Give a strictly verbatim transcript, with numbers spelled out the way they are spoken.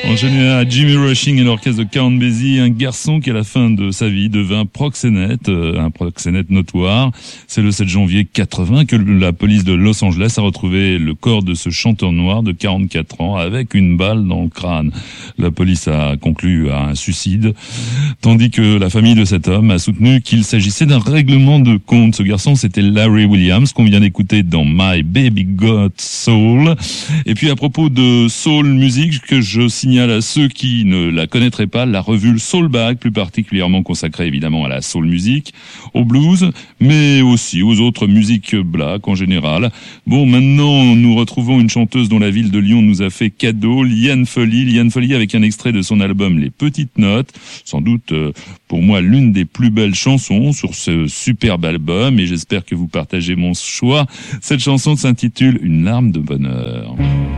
Enchaîné à Jimmy Rushing et l'orchestre de Count Basie, un garçon qui à la fin de sa vie devint proxénète, euh, un proxénète notoire. C'est le sept janvier quatre-vingts que la police de Los Angeles a retrouvé le corps de ce chanteur noir de quarante-quatre ans avec une balle dans le crâne. La police a conclu à un suicide, tandis que la famille de cet homme a soutenu qu'il s'agissait d'un règlement de compte. Ce garçon, c'était Larry Williams, qu'on vient d'écouter dans My Baby Got Soul. Et puis à propos de soul music, que je signale à ceux qui ne la connaîtraient pas, la revue Soulbag, plus particulièrement consacrée évidemment à la soul music, au blues, mais aussi aux autres musiques black en général. Bon, maintenant, nous retrouvons une chanteuse dont la ville de Lyon nous a fait cadeau, Liane Folly. Liane Folly avec un extrait de son album Les Petites Notes, sans doute euh, pour moi l'une des plus belles chansons sur ce superbe album, et j'espère que vous partagez mon choix. Cette chanson s'intitule Une larme de bonheur.